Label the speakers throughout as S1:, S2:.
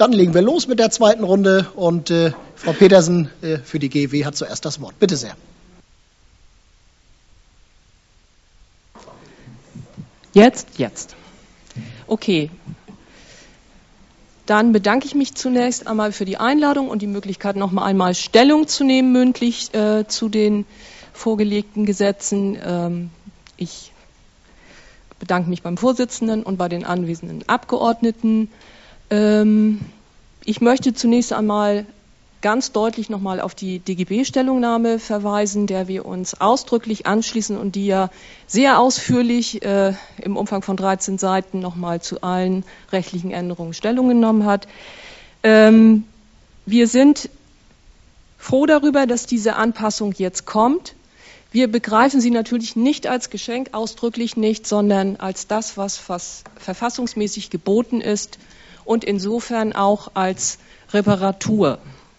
S1: Dann legen wir los mit der zweiten Runde und Frau Petersen für die GEW hat zuerst das Wort. Bitte sehr.
S2: Jetzt. Okay. Dann bedanke ich mich zunächst einmal für die Einladung und die Möglichkeit, noch einmal Stellung zu nehmen, mündlich zu den vorgelegten Gesetzen. Ich bedanke mich beim Vorsitzenden und bei den anwesenden Abgeordneten. Ich möchte zunächst einmal ganz deutlich nochmal auf die DGB-Stellungnahme verweisen, der wir uns ausdrücklich anschließen und die ja sehr ausführlich im Umfang von 13 Seiten nochmal zu allen rechtlichen Änderungen Stellung genommen hat. Wir sind froh darüber, dass diese Anpassung jetzt kommt. Wir begreifen sie natürlich nicht als Geschenk, ausdrücklich nicht, sondern als das, was verfassungsmäßig geboten ist und insofern auch als Reparatur.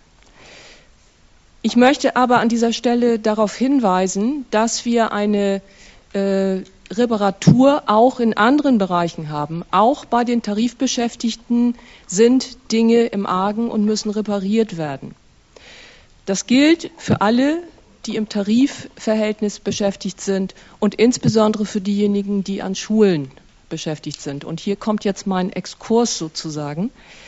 S2: Ich möchte aber an dieser Stelle darauf hinweisen, dass wir eine Reparatur auch in anderen Bereichen haben. Auch bei den Tarifbeschäftigten sind Dinge im Argen und müssen repariert werden. Das gilt für alle, die im Tarifverhältnis beschäftigt sind und insbesondere für diejenigen, die an Schulen beschäftigt sind. Und hier kommt jetzt mein Exkurs sozusagen.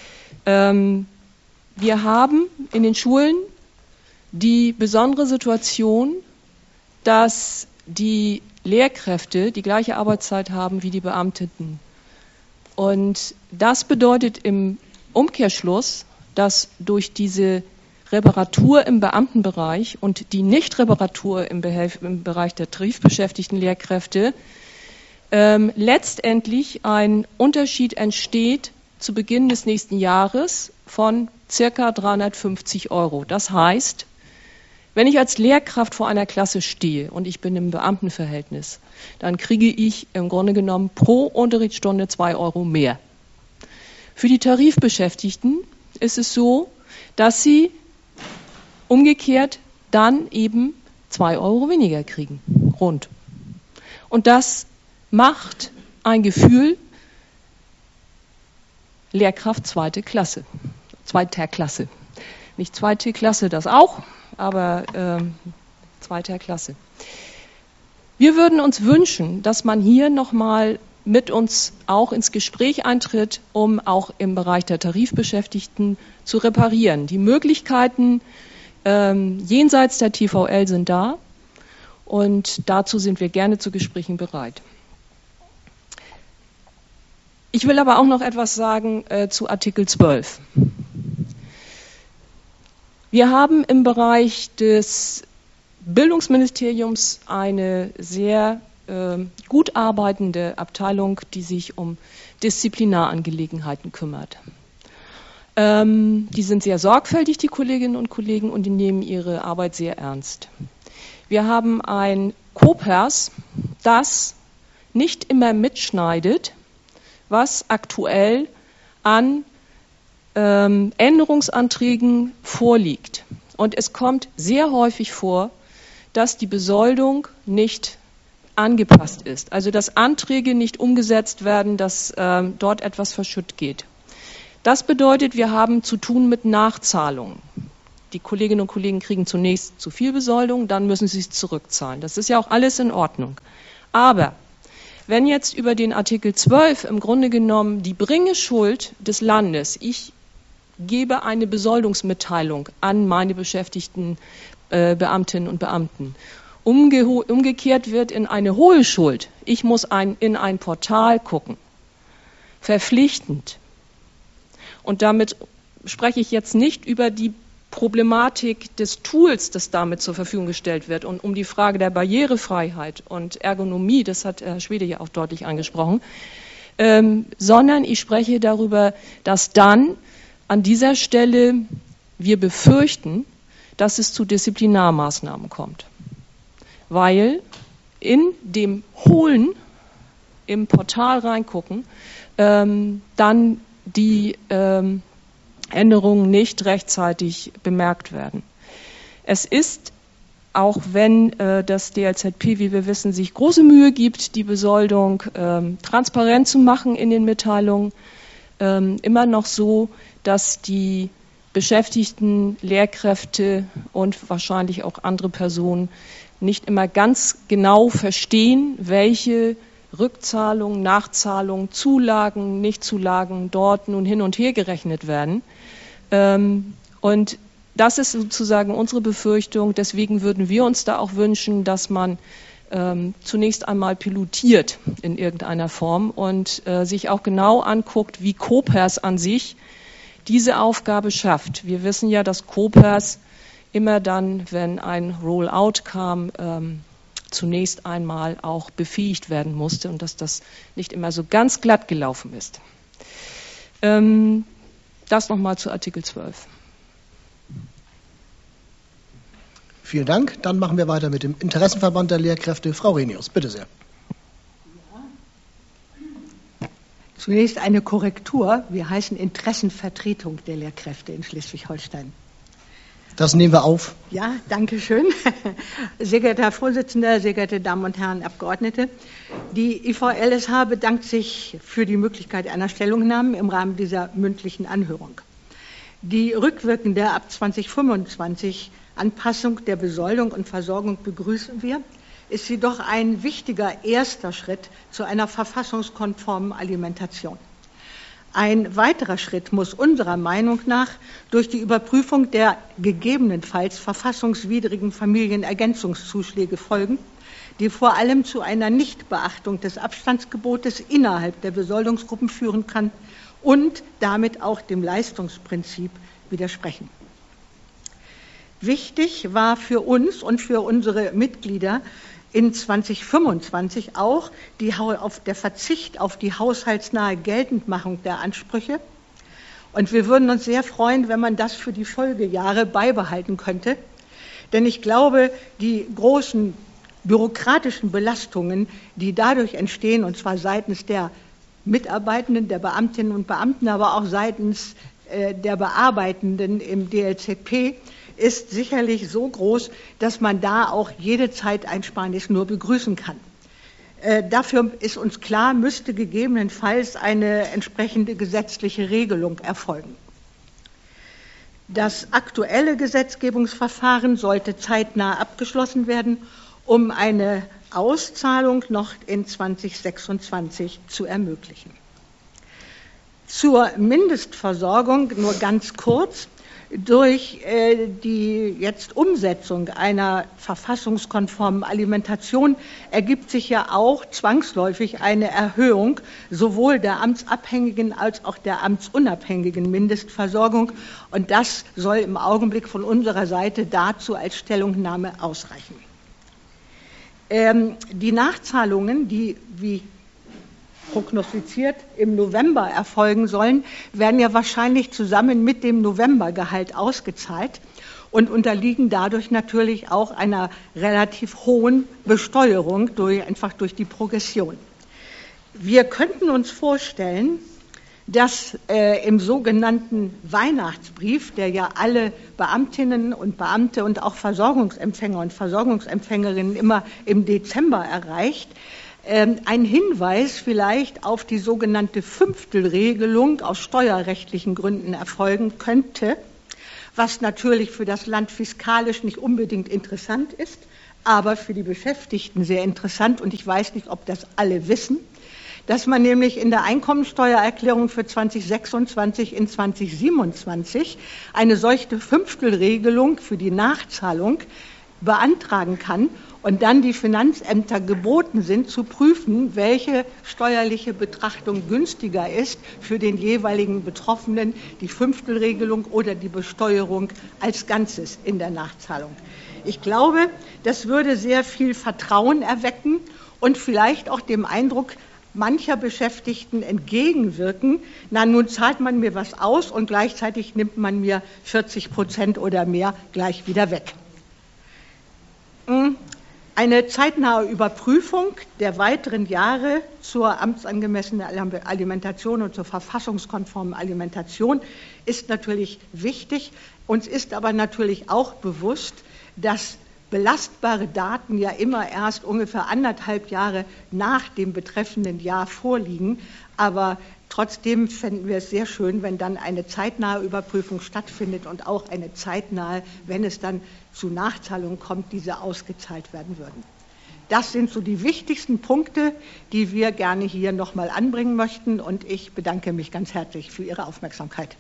S2: Wir haben in den Schulen die besondere Situation, dass die Lehrkräfte die gleiche Arbeitszeit haben wie die Beamteten. Und das bedeutet im Umkehrschluss, dass durch diese Reparatur im Beamtenbereich und die Nichtreparatur im Bereich der tarifbeschäftigten Lehrkräfte letztendlich ein Unterschied entsteht zu Beginn des nächsten Jahres von ca. 350 €. Das heißt, wenn ich als Lehrkraft vor einer Klasse stehe und ich bin im Beamtenverhältnis, dann kriege ich im Grunde genommen pro Unterrichtsstunde 2 € mehr. Für die Tarifbeschäftigten ist es so, dass sie umgekehrt dann eben 2 € weniger kriegen, rund. Und das macht ein Gefühl Lehrkraft zweiter Klasse. Nicht zweite Klasse, das auch, aber zweiter Klasse. Wir würden uns wünschen, dass man hier nochmal mit uns auch ins Gespräch eintritt, um auch im Bereich der Tarifbeschäftigten zu reparieren. Die Möglichkeiten jenseits der TVL sind da und dazu sind wir gerne zu Gesprächen bereit. Ich will aber auch noch etwas sagen zu Artikel 12. Wir haben im Bereich des Bildungsministeriums eine sehr gut arbeitende Abteilung, die sich um Disziplinarangelegenheiten kümmert. Die sind sehr sorgfältig, die Kolleginnen und Kollegen, und die nehmen ihre Arbeit sehr ernst. Wir haben ein KOPERS, das nicht immer mitschneidet, was aktuell an Änderungsanträgen vorliegt. Und es kommt sehr häufig vor, dass die Besoldung nicht angepasst ist. Also dass Anträge nicht umgesetzt werden, dass dort etwas verschütt geht. Das bedeutet, wir haben zu tun mit Nachzahlungen. Die Kolleginnen und Kollegen kriegen zunächst zu viel Besoldung, dann müssen sie es zurückzahlen. Das ist ja auch alles in Ordnung. Aber wenn jetzt über den Artikel 12 im Grunde genommen die Bringeschuld des Landes, ich gebe eine Besoldungsmitteilung an meine beschäftigten Beamtinnen und Beamten, umgekehrt wird in eine hohe Schuld, ich muss in ein Portal gucken, verpflichtend. Und damit spreche ich jetzt nicht über die Problematik des Tools, das damit zur Verfügung gestellt wird, und um die Frage der Barrierefreiheit und Ergonomie, das hat Herr Schwede ja auch deutlich angesprochen, sondern ich spreche darüber, dass dann an dieser Stelle wir befürchten, dass es zu Disziplinarmaßnahmen kommt. Weil in dem Holen, im Portal reingucken, dann die Änderungen nicht rechtzeitig bemerkt werden. Es ist, auch wenn das DLZP, wie wir wissen, sich große Mühe gibt, die Besoldung transparent zu machen in den Mitteilungen, immer noch so, dass die Beschäftigten, Lehrkräfte und wahrscheinlich auch andere Personen nicht immer ganz genau verstehen, welche Rückzahlungen, Nachzahlungen, Zulagen, Nichtzulagen dort nun hin und her gerechnet werden. Und das ist sozusagen unsere Befürchtung. Deswegen würden wir uns da auch wünschen, dass man zunächst einmal pilotiert in irgendeiner Form und sich auch genau anguckt, wie COPERS an sich diese Aufgabe schafft. Wir wissen ja, dass COPERS immer dann, wenn ein Rollout kam, zunächst einmal auch befähigt werden musste und dass das nicht immer so ganz glatt gelaufen ist. Das nochmal zu Artikel 12.
S1: Vielen Dank. Dann machen wir weiter mit dem Interessenverband der Lehrkräfte. Frau Renius, bitte sehr.
S3: Zunächst eine Korrektur. Wir heißen Interessenvertretung der Lehrkräfte in Schleswig-Holstein.
S1: Das nehmen wir auf.
S3: Ja, danke schön. Sehr geehrter Herr Vorsitzender, sehr geehrte Damen und Herren Abgeordnete. Die IVLSH bedankt sich für die Möglichkeit einer Stellungnahme im Rahmen dieser mündlichen Anhörung. Die rückwirkende ab 2025 Anpassung der Besoldung und Versorgung begrüßen wir, ist jedoch ein wichtiger erster Schritt zu einer verfassungskonformen Alimentation. Ein weiterer Schritt muss unserer Meinung nach durch die Überprüfung der gegebenenfalls verfassungswidrigen Familienergänzungszuschläge folgen, die vor allem zu einer Nichtbeachtung des Abstandsgebotes innerhalb der Besoldungsgruppen führen kann und damit auch dem Leistungsprinzip widersprechen. Wichtig war für uns und für unsere Mitglieder in 2025 auch der Verzicht auf die haushaltsnahe Geltendmachung der Ansprüche. Und wir würden uns sehr freuen, wenn man das für die Folgejahre beibehalten könnte. Denn ich glaube, die großen bürokratischen Belastungen, die dadurch entstehen, und zwar seitens der Mitarbeitenden, der Beamtinnen und Beamten, aber auch seitens der Bearbeitenden im DLZP, ist sicherlich so groß, dass man da auch jede Zeitersparnis nur begrüßen kann. Dafür ist uns klar, müsste gegebenenfalls eine entsprechende gesetzliche Regelung erfolgen. Das aktuelle Gesetzgebungsverfahren sollte zeitnah abgeschlossen werden, um eine Auszahlung noch in 2026 zu ermöglichen. Zur Mindestversorgung nur ganz kurz. Durch die jetzt Umsetzung einer verfassungskonformen Alimentation ergibt sich ja auch zwangsläufig eine Erhöhung sowohl der amtsabhängigen als auch der amtsunabhängigen Mindestversorgung. Und das soll im Augenblick von unserer Seite dazu als Stellungnahme ausreichen. Die Nachzahlungen, die wie prognostiziert im November erfolgen sollen, werden ja wahrscheinlich zusammen mit dem Novembergehalt ausgezahlt und unterliegen dadurch natürlich auch einer relativ hohen Besteuerung einfach durch die Progression. Wir könnten uns vorstellen, dass im sogenannten Weihnachtsbrief, der ja alle Beamtinnen und Beamte und auch Versorgungsempfänger und Versorgungsempfängerinnen immer im Dezember erreicht, ein Hinweis vielleicht auf die sogenannte Fünftelregelung aus steuerrechtlichen Gründen erfolgen könnte, was natürlich für das Land fiskalisch nicht unbedingt interessant ist, aber für die Beschäftigten sehr interessant. Und ich weiß nicht, ob das alle wissen, dass man nämlich in der Einkommensteuererklärung für 2026 in 2027 eine solche Fünftelregelung für die Nachzahlung beantragen kann und dann die Finanzämter geboten sind, zu prüfen, welche steuerliche Betrachtung günstiger ist für den jeweiligen Betroffenen, die Fünftelregelung oder die Besteuerung als Ganzes in der Nachzahlung. Ich glaube, das würde sehr viel Vertrauen erwecken und vielleicht auch dem Eindruck mancher Beschäftigten entgegenwirken, na, nun zahlt man mir was aus und gleichzeitig nimmt man mir 40% oder mehr gleich wieder weg. Eine zeitnahe Überprüfung der weiteren Jahre zur amtsangemessenen Alimentation und zur verfassungskonformen Alimentation ist natürlich wichtig. Uns ist aber natürlich auch bewusst, dass belastbare Daten ja immer erst ungefähr 1,5 Jahre nach dem betreffenden Jahr vorliegen. Aber Trotzdem fänden wir es sehr schön, wenn dann eine zeitnahe Überprüfung stattfindet und auch eine zeitnahe, wenn es dann zu Nachzahlungen kommt, diese ausgezahlt werden würden. Das sind so die wichtigsten Punkte, die wir gerne hier nochmal anbringen möchten, und ich bedanke mich ganz herzlich für Ihre Aufmerksamkeit.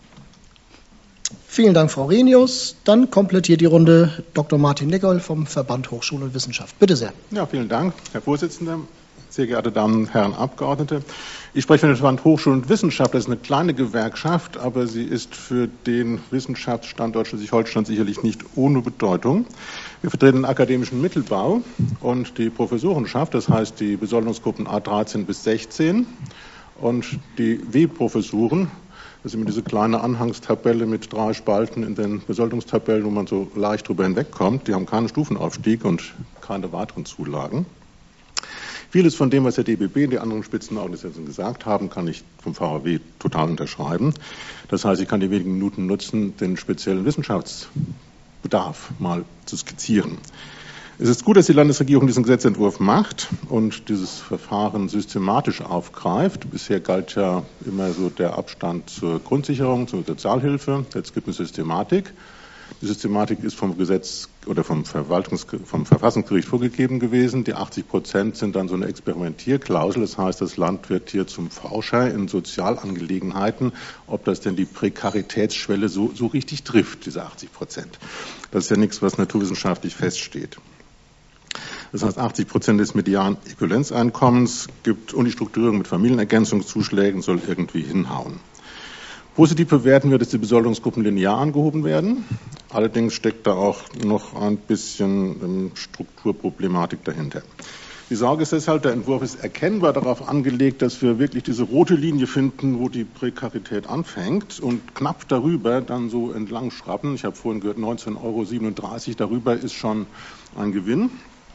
S1: Vielen Dank, Frau Renius. Dann komplettiert die Runde Dr. Martin Nicol vom Verband Hochschule und Wissenschaft. Bitte sehr.
S4: Ja, vielen Dank, Herr Vorsitzender, sehr geehrte Damen und Herren Abgeordnete. Ich spreche für den Verband Hochschule und Wissenschaft. Das ist eine kleine Gewerkschaft, aber sie ist für den Wissenschaftsstandort Schleswig-Holstein sicherlich nicht ohne Bedeutung. Wir vertreten den akademischen Mittelbau und die Professorenschaft, das heißt die Besoldungsgruppen A13 bis 16 und die W-Professuren. Das ist immer diese kleine Anhangstabelle mit 3 Spalten in den Besoldungstabellen, wo man so leicht drüber hinwegkommt. Die haben keinen Stufenaufstieg und keine weiteren Zulagen. Vieles von dem, was der DBB und die anderen Spitzenorganisationen gesagt haben, kann ich vom VHW total unterschreiben. Das heißt, ich kann die wenigen Minuten nutzen, den speziellen Wissenschaftsbedarf mal zu skizzieren. Es ist gut, dass die Landesregierung diesen Gesetzentwurf macht und dieses Verfahren systematisch aufgreift. Bisher galt ja immer so der Abstand zur Grundsicherung, zur Sozialhilfe. Jetzt gibt es eine Systematik. Die Systematik ist vom Gesetz oder vom Verfassungsgericht vorgegeben gewesen. Die 80% sind dann so eine Experimentierklausel. Das heißt, das Land wird hier zum Forscher in Sozialangelegenheiten, ob das denn die Prekaritätsschwelle so richtig trifft, diese 80%. Das ist ja nichts, was naturwissenschaftlich feststeht. Das heißt, 80% des Median-Äquivalenzeinkommens gibt und die Strukturierung mit Familienergänzungszuschlägen soll irgendwie hinhauen. Positiv bewerten wir, dass die Besoldungsgruppen linear angehoben werden. Allerdings steckt da auch noch ein bisschen Strukturproblematik dahinter. Die Sorge ist deshalb, der Entwurf ist erkennbar darauf angelegt, dass wir wirklich diese rote Linie finden, wo die Prekarität anfängt und knapp darüber dann so entlang schrappen. Ich habe vorhin gehört, 19,37 €, darüber ist schon ein Gewinn.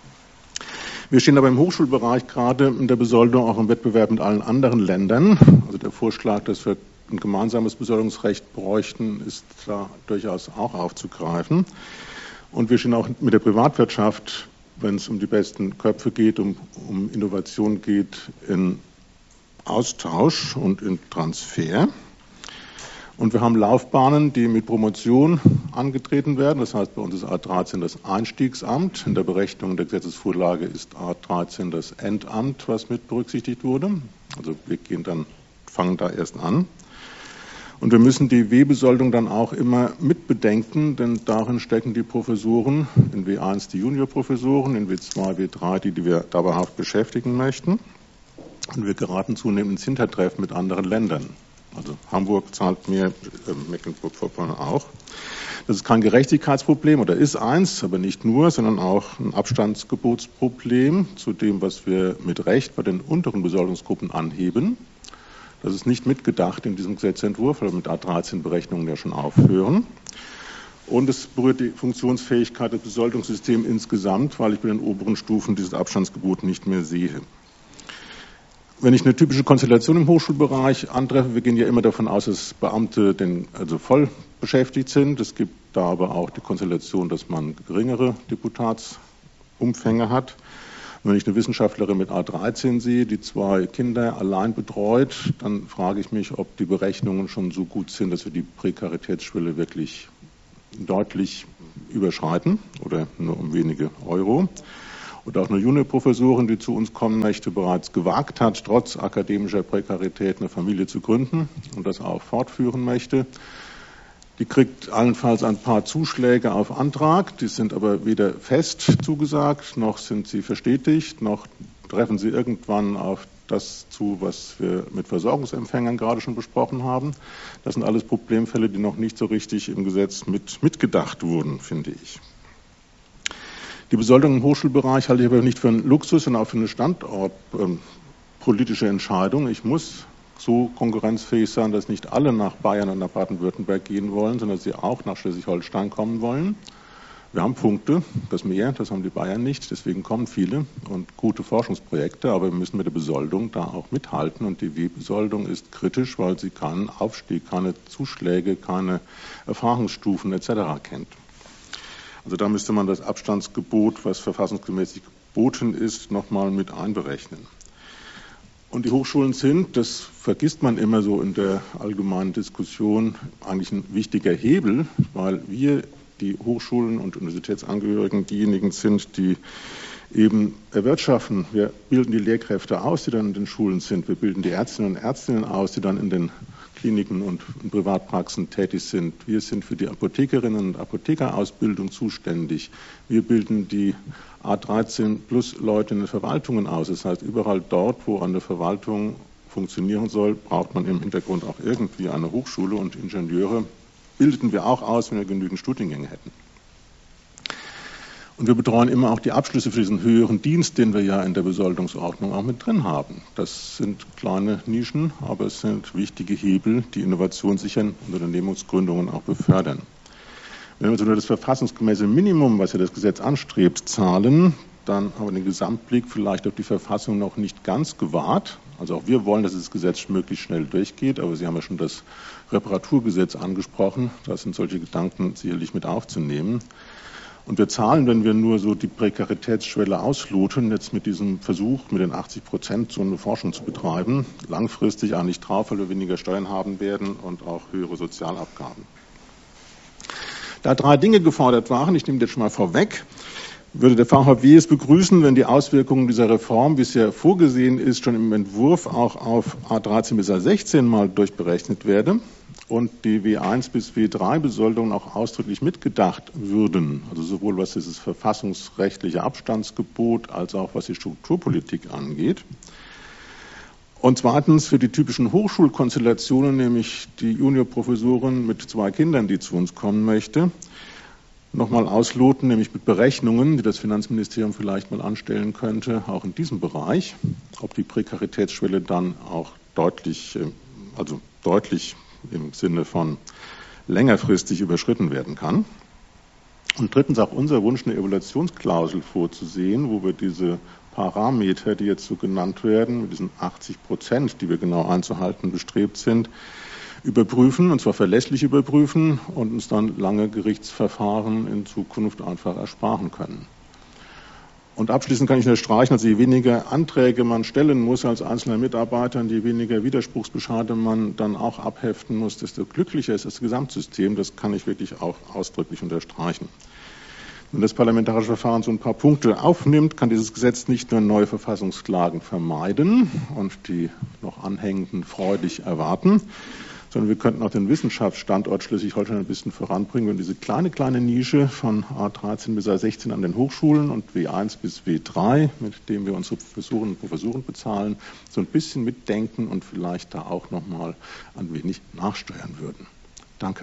S4: Wir stehen aber im Hochschulbereich gerade in der Besoldung auch im Wettbewerb mit allen anderen Ländern. Also der Vorschlag, dass wir ein gemeinsames Besoldungsrecht bräuchten, ist da durchaus auch aufzugreifen. Und wir stehen auch mit der Privatwirtschaft, wenn es um die besten Köpfe geht, um Innovation geht, in Austausch und in Transfer. Und wir haben Laufbahnen, die mit Promotion angetreten werden. Das heißt, bei uns ist A13 das Einstiegsamt. In der Berechnung der Gesetzesvorlage ist A13 das Endamt, was mit berücksichtigt wurde. Also wir fangen da erst an. Und wir müssen die W-Besoldung dann auch immer mitbedenken, denn darin stecken die Professoren, in W1 die Juniorprofessoren, in W2, W3 die wir dauerhaft beschäftigen möchten. Und wir geraten zunehmend ins Hintertreffen mit anderen Ländern. Also Hamburg zahlt mehr, Mecklenburg-Vorpommern auch. Das ist kein Gerechtigkeitsproblem oder ist eins, aber nicht nur, sondern auch ein Abstandsgebotsproblem zu dem, was wir mit Recht bei den unteren Besoldungsgruppen anheben. Das ist nicht mitgedacht in diesem Gesetzentwurf, weil wir mit A13-Berechnungen ja schon aufhören. Und es berührt die Funktionsfähigkeit des Besoldungssystems insgesamt, weil ich bei den oberen Stufen dieses Abstandsgebot nicht mehr sehe. Wenn ich eine typische Konstellation im Hochschulbereich antreffe, wir gehen ja immer davon aus, dass Beamte voll beschäftigt sind. Es gibt da aber auch die Konstellation, dass man geringere Deputatsumfänge hat. Und wenn ich eine Wissenschaftlerin mit A13 sehe, die 2 Kinder allein betreut, dann frage ich mich, ob die Berechnungen schon so gut sind, dass wir die Prekaritätsschwelle wirklich deutlich überschreiten oder nur um wenige Euro. Und auch eine Juniorprofessorin, die zu uns kommen möchte, bereits gewagt hat, trotz akademischer Prekarität eine Familie zu gründen und das auch fortführen möchte. Die kriegt allenfalls ein paar Zuschläge auf Antrag, die sind aber weder fest zugesagt, noch sind sie verstetigt, noch treffen sie irgendwann auf das zu, was wir mit Versorgungsempfängern gerade schon besprochen haben. Das sind alles Problemfälle, die noch nicht so richtig im Gesetz mitgedacht wurden, finde ich. Die Besoldung im Hochschulbereich halte ich aber nicht für einen Luxus, sondern auch für eine standortpolitische Entscheidung. Ich muss so konkurrenzfähig sein, dass nicht alle nach Bayern und nach Baden-Württemberg gehen wollen, sondern dass sie auch nach Schleswig-Holstein kommen wollen. Wir haben Punkte, das haben die Bayern nicht, deswegen kommen viele und gute Forschungsprojekte, aber wir müssen mit der Besoldung da auch mithalten und die W-Besoldung ist kritisch, weil sie keinen Aufstieg, keine Zuschläge, keine Erfahrungsstufen etc. kennt. Also da müsste man das Abstandsgebot, was verfassungsgemäß geboten ist, nochmal mit einberechnen. Und die Hochschulen sind, das vergisst man immer so in der allgemeinen Diskussion, eigentlich ein wichtiger Hebel, weil wir, die Hochschulen und Universitätsangehörigen, diejenigen sind, die eben erwirtschaften. Wir bilden die Lehrkräfte aus, die dann in den Schulen sind. Wir bilden die Ärztinnen und Ärztinnen aus, die dann in den Kliniken und in Privatpraxen tätig sind. Wir sind für die Apothekerinnen und Apothekerausbildung zuständig. Wir bilden die A13 plus Leute in den Verwaltungen aus. Das heißt, überall dort, wo eine Verwaltung funktionieren soll, braucht man im Hintergrund auch irgendwie eine Hochschule, und Ingenieure bildeten wir auch aus, wenn wir genügend Studiengänge hätten. Und wir betreuen immer auch die Abschlüsse für diesen höheren Dienst, den wir ja in der Besoldungsordnung auch mit drin haben. Das sind kleine Nischen, aber es sind wichtige Hebel, die Innovation sichern und Unternehmensgründungen auch befördern. Wenn wir uns unter das verfassungsgemäße Minimum, was ja das Gesetz anstrebt, zahlen, dann haben wir den Gesamtblick vielleicht auf die Verfassung noch nicht ganz gewahrt. Also auch wir wollen, dass das Gesetz möglichst schnell durchgeht, aber Sie haben ja schon das Reparaturgesetz angesprochen. Da sind solche Gedanken sicherlich mit aufzunehmen. Und wir zahlen, wenn wir nur so die Prekaritätsschwelle ausloten, jetzt mit diesem Versuch, mit den 80% so eine Forschung zu betreiben, langfristig eigentlich drauf, weil wir weniger Steuern haben werden und auch höhere Sozialabgaben. Da 3 Dinge gefordert waren, ich nehme das schon mal vorweg, würde der VHW es begrüßen, wenn die Auswirkungen dieser Reform, wie es ja vorgesehen ist, schon im Entwurf auch auf A13 bis A16 mal durchberechnet werde und die W1 bis W3 Besoldungen auch ausdrücklich mitgedacht würden, also sowohl was dieses verfassungsrechtliche Abstandsgebot als auch was die Strukturpolitik angeht. Und zweitens für die typischen Hochschulkonstellationen, nämlich die Juniorprofessorin mit 2 Kindern, die zu uns kommen möchte, nochmal ausloten, nämlich mit Berechnungen, die das Finanzministerium vielleicht mal anstellen könnte, auch in diesem Bereich, ob die Prekaritätsschwelle dann auch deutlich im Sinne von längerfristig überschritten werden kann. Und drittens auch unser Wunsch, eine Evaluationsklausel vorzusehen, wo wir diese Parameter, die jetzt so genannt werden, mit diesen 80%, die wir genau einzuhalten bestrebt sind, überprüfen, und zwar verlässlich überprüfen und uns dann lange Gerichtsverfahren in Zukunft einfach ersparen können. Und abschließend kann ich unterstreichen, also je weniger Anträge man stellen muss als einzelner Mitarbeiter und je weniger Widerspruchsbescheide man dann auch abheften muss, desto glücklicher ist das Gesamtsystem. Das kann ich wirklich auch ausdrücklich unterstreichen. Wenn das parlamentarische Verfahren so ein paar Punkte aufnimmt, kann dieses Gesetz nicht nur neue Verfassungsklagen vermeiden und die noch anhängenden freudig erwarten, sondern wir könnten auch den Wissenschaftsstandort Schleswig-Holstein ein bisschen voranbringen, wenn diese kleine Nische von A13 bis A16 an den Hochschulen und W1 bis W3, mit dem wir unsere Professoren und Professoren bezahlen, so ein bisschen mitdenken und vielleicht da auch nochmal ein wenig nachsteuern würden. Danke.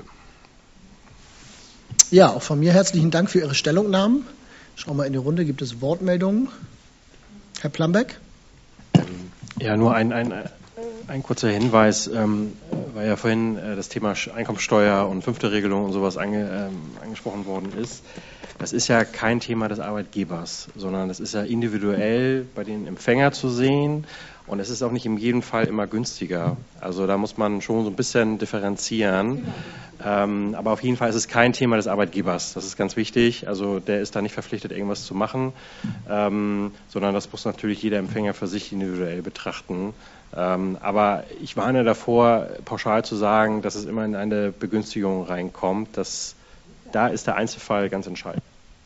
S1: Ja, auch von mir herzlichen Dank für Ihre Stellungnahmen. Schauen wir in die Runde, gibt es Wortmeldungen? Herr Plambeck?
S5: Ja, nur ein kurzer Hinweis, weil ja vorhin das Thema Einkommensteuer und 5. Regelung und sowas angesprochen worden ist. Das ist ja kein Thema des Arbeitgebers, sondern das ist ja individuell bei den Empfängern zu sehen, und es ist auch nicht in jedem Fall immer günstiger. Also da muss man schon so ein bisschen differenzieren. Aber auf jeden Fall ist es kein Thema des Arbeitgebers. Das ist ganz wichtig. Also der ist da nicht verpflichtet, irgendwas zu machen, sondern das muss natürlich jeder Empfänger für sich individuell betrachten. Aber ich warne davor, pauschal zu sagen, dass es immer in eine Begünstigung reinkommt. Da ist der Einzelfall ganz entscheidend.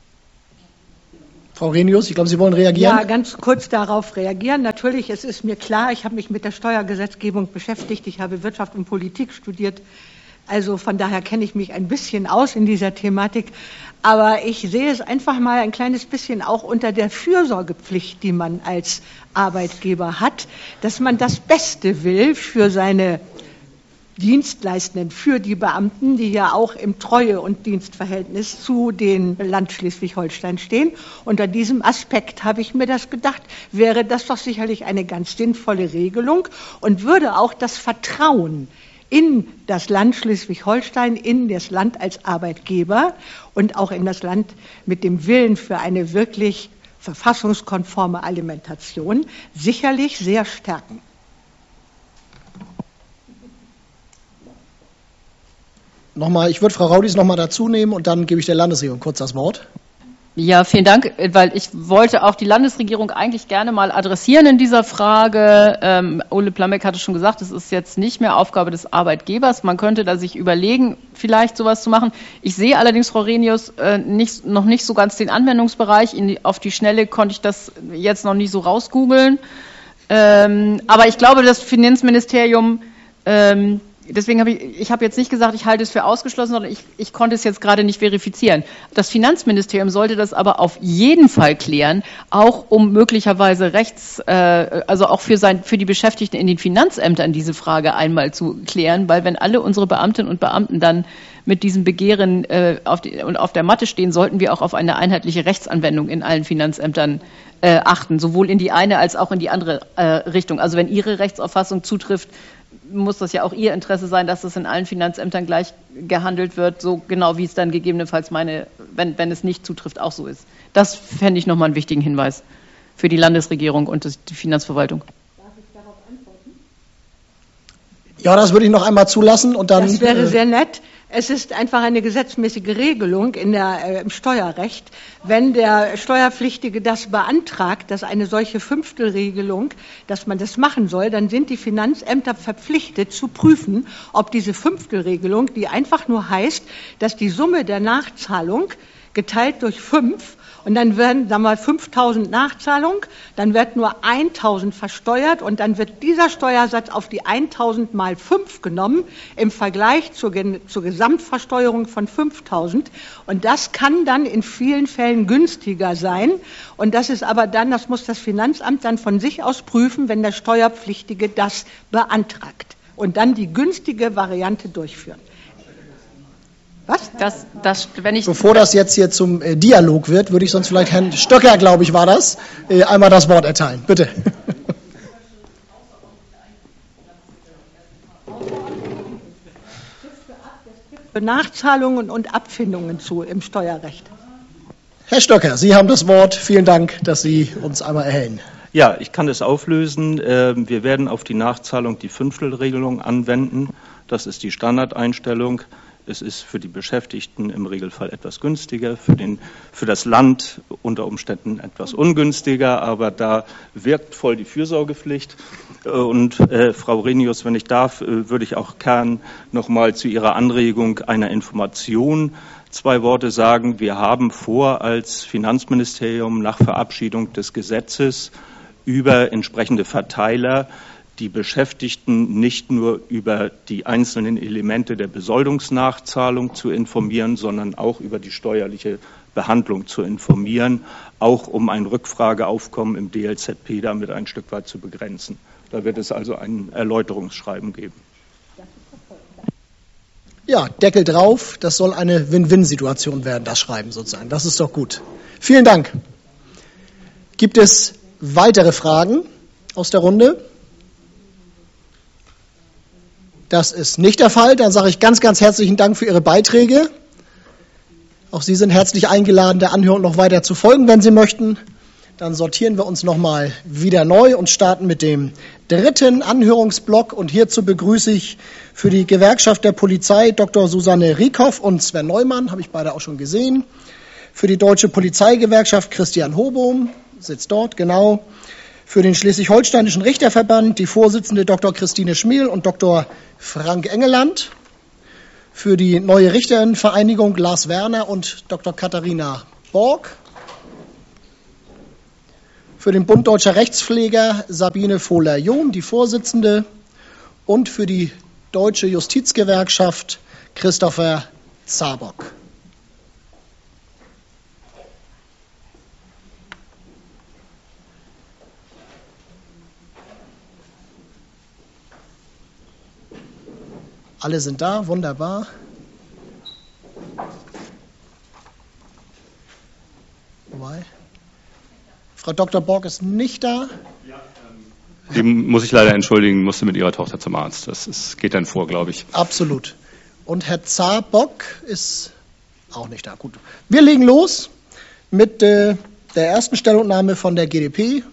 S1: Frau Renius, ich glaube, Sie wollen reagieren.
S3: Ja, ganz kurz darauf reagieren. Natürlich, es ist mir klar, ich habe mich mit der Steuergesetzgebung beschäftigt. Ich habe Wirtschaft und Politik studiert. Also von daher kenne ich mich ein bisschen aus in dieser Thematik. Aber ich sehe es einfach mal ein kleines bisschen auch unter der Fürsorgepflicht, die man als Arbeitgeber hat, dass man das Beste will für seine Dienstleistenden, für die Beamten, die ja auch im Treue- und Dienstverhältnis zu den Land Schleswig-Holstein stehen. Unter diesem Aspekt habe ich mir das gedacht, wäre das doch sicherlich eine ganz sinnvolle Regelung und würde auch das Vertrauen in das Land Schleswig-Holstein, in das Land als Arbeitgeber und auch in das Land mit dem Willen für eine wirklich verfassungskonforme Alimentation sicherlich sehr stärken.
S1: Ich würde Frau Raudis nochmal dazu nehmen und dann gebe ich der Landesregierung kurz das Wort.
S6: Ja, vielen Dank, weil ich wollte auch die Landesregierung eigentlich gerne mal adressieren in dieser Frage. Ole Plambeck hatte schon gesagt, es ist jetzt nicht mehr Aufgabe des Arbeitgebers. Man könnte da sich überlegen, vielleicht sowas zu machen. Ich sehe allerdings, Frau Renius, noch nicht so ganz den Anwendungsbereich. Auf die Schnelle konnte ich das jetzt noch nicht so rausgoogeln. Aber ich glaube, das Finanzministerium, deswegen habe ich habe jetzt nicht gesagt, ich halte es für ausgeschlossen, sondern ich konnte es jetzt gerade nicht verifizieren. Das Finanzministerium sollte das aber auf jeden Fall klären, auch um möglicherweise also auch für die Beschäftigten in den Finanzämtern diese Frage einmal zu klären, weil wenn alle unsere Beamtinnen und Beamten dann mit diesem Begehren auf der Matte stehen, sollten wir auch auf eine einheitliche Rechtsanwendung in allen Finanzämtern achten, sowohl in die eine als auch in die andere Richtung. Also wenn Ihre Rechtsauffassung zutrifft, muss das ja auch Ihr Interesse sein, dass es in allen Finanzämtern gleich gehandelt wird, so genau wie es dann gegebenenfalls wenn es nicht zutrifft, auch so ist. Das fände ich nochmal einen wichtigen Hinweis für die Landesregierung und die Finanzverwaltung.
S3: Darf ich darauf antworten?
S1: Ja, das würde ich noch einmal zulassen und dann.
S3: Das wäre sehr nett. Es ist einfach eine gesetzmäßige Regelung im Steuerrecht. Wenn der Steuerpflichtige das beantragt, dass eine solche Fünftelregelung, dass man das machen soll, dann sind die Finanzämter verpflichtet zu prüfen, ob diese Fünftelregelung, die einfach nur heißt, dass die Summe der Nachzahlung geteilt durch 5 und dann werden, sagen wir mal, 5.000 Nachzahlung, dann wird nur 1.000 versteuert und dann wird dieser Steuersatz auf die 1.000 mal 5 genommen im Vergleich zur Gesamtversteuerung von 5.000 und das kann dann in vielen Fällen günstiger sein und das ist aber dann, das muss das Finanzamt dann von sich aus prüfen, wenn der Steuerpflichtige das beantragt und dann die günstige Variante durchführen. Was?
S1: Bevor das jetzt hier zum Dialog wird, würde ich sonst vielleicht Herrn Stöcker, glaube ich, war das, einmal das Wort erteilen. Bitte.
S3: Nachzahlungen und Abfindungen zu im Steuerrecht.
S1: Herr Stöcker, Sie haben das Wort. Vielen Dank, dass Sie uns einmal erhellen.
S7: Ja, ich kann es auflösen. Wir werden auf die Nachzahlung die Fünftelregelung anwenden. Das ist die Standardeinstellung. Es ist für die Beschäftigten im Regelfall etwas günstiger, für das Land unter Umständen etwas ungünstiger, aber da wirkt voll die Fürsorgepflicht. Und Frau Renius, wenn ich darf, würde ich auch gern noch mal zu Ihrer Anregung einer Information 2 Worte sagen. Wir haben vor, als Finanzministerium nach Verabschiedung des Gesetzes über entsprechende Verteiler die Beschäftigten nicht nur über die einzelnen Elemente der Besoldungsnachzahlung zu informieren, sondern auch über die steuerliche Behandlung zu informieren, auch um ein Rückfrageaufkommen im DLZP damit ein Stück weit zu begrenzen. Da wird es also ein Erläuterungsschreiben geben.
S1: Ja, Deckel drauf, das soll eine Win-Win-Situation werden, das Schreiben sozusagen. Das ist doch gut. Vielen Dank. Gibt es weitere Fragen aus der Runde? Das ist nicht der Fall. Dann sage ich ganz, ganz herzlichen Dank für Ihre Beiträge. Auch Sie sind herzlich eingeladen, der Anhörung noch weiter zu folgen, wenn Sie möchten. Dann sortieren wir uns nochmal wieder neu und starten mit dem 3. Anhörungsblock. Und hierzu begrüße ich für die Gewerkschaft der Polizei Dr. Susanne Rieckhoff und Sven Neumann, habe ich beide auch schon gesehen. Für die Deutsche Polizeigewerkschaft Christian Hobohm, sitzt dort, genau. Für den Schleswig-Holsteinischen Richterverband die Vorsitzende Dr. Christine Schmiel und Dr. Frank Engeland. Für die Neue Richterinnenvereinigung Lars Werner und Dr. Katharina Borg. Für den Bund Deutscher Rechtspfleger Sabine Vohler-John, die Vorsitzende. Und für die Deutsche Justizgewerkschaft Christopher Zabock. Alle sind da, wunderbar. Wobei, Frau Dr. Borg ist nicht da.
S8: Die muss ich leider entschuldigen, musste mit ihrer Tochter zum Arzt. Das geht dann vor, glaube ich.
S1: Absolut. Und Herr Zabock ist auch nicht da. Gut. Wir legen los mit der ersten Stellungnahme von der GdP.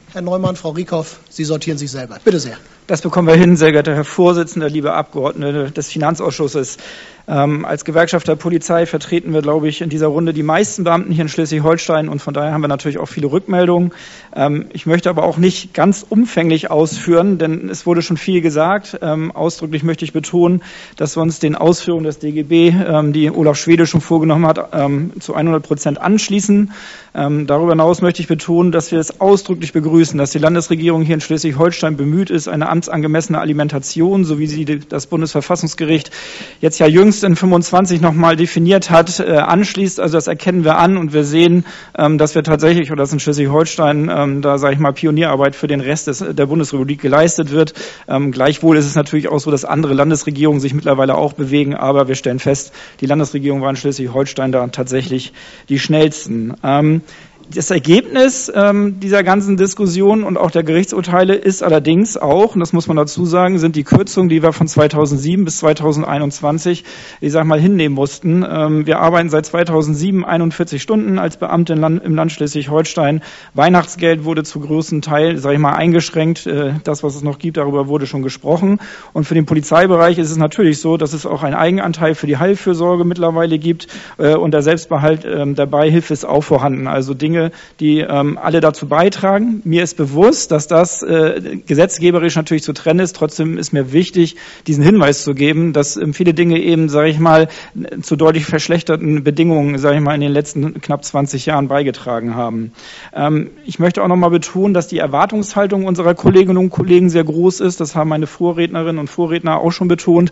S1: Herr Neumann, Frau Rieckhoff, Sie sortieren sich selber. Bitte sehr.
S9: Das bekommen wir hin, sehr geehrter Herr Vorsitzender, liebe Abgeordnete des Finanzausschusses. Als Gewerkschaft der Polizei vertreten wir, glaube ich, in dieser Runde die meisten Beamten hier in Schleswig-Holstein und von daher haben wir natürlich auch viele Rückmeldungen. Ich möchte aber auch nicht ganz umfänglich ausführen, denn es wurde schon viel gesagt. Ausdrücklich möchte ich betonen, dass wir uns den Ausführungen des DGB, die Olaf Schwede schon vorgenommen hat, zu 100% anschließen. Darüber hinaus möchte ich betonen, dass wir es ausdrücklich begrüßen, dass die Landesregierung hier in Schleswig-Holstein bemüht ist, eine amtsangemessene Alimentation, so wie sie das Bundesverfassungsgericht jetzt ja jüngst in 25 nochmal definiert hat, anschließt. Also das erkennen wir an und wir sehen, dass wir tatsächlich, oder dass in Schleswig-Holstein da, sage ich mal, Pionierarbeit für den Rest der Bundesrepublik geleistet wird. Gleichwohl ist es natürlich auch so, dass andere Landesregierungen sich mittlerweile auch bewegen, aber wir stellen fest, die Landesregierung war in Schleswig-Holstein da tatsächlich die schnellsten. Das Ergebnis dieser ganzen Diskussion und auch der Gerichtsurteile ist allerdings auch, und das muss man dazu sagen, sind die Kürzungen, die wir von 2007 bis 2021, ich sag mal, hinnehmen mussten. Wir arbeiten seit 2007 41 Stunden als Beamte im Land Schleswig-Holstein. Weihnachtsgeld wurde zu großen Teil, sage ich mal, eingeschränkt. Das, was es noch gibt, darüber wurde schon gesprochen. Und für den Polizeibereich ist es natürlich so, dass es auch einen Eigenanteil für die Heilfürsorge mittlerweile gibt und der Selbstbehalt der Beihilfe ist auch vorhanden. Also Dinge, die alle dazu beitragen. Mir ist bewusst, dass das gesetzgeberisch natürlich zu trennen ist. Trotzdem ist mir wichtig, diesen Hinweis zu geben, dass viele Dinge eben, sage ich mal, zu deutlich verschlechterten Bedingungen, sage ich mal, in den letzten knapp 20 Jahren beigetragen haben. Ich möchte auch noch mal betonen, dass die Erwartungshaltung unserer Kolleginnen und Kollegen sehr groß ist. Das haben meine Vorrednerinnen und Vorredner auch schon betont.